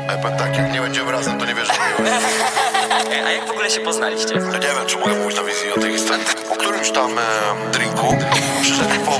Powiem tak, jak nie będziemy razem, to nie wierzę w miłość. A jak w ogóle się poznaliście? Ja nie wiem, czy mogę mówić na wizji o tej historii. Po którymś tam drinku przyszedł po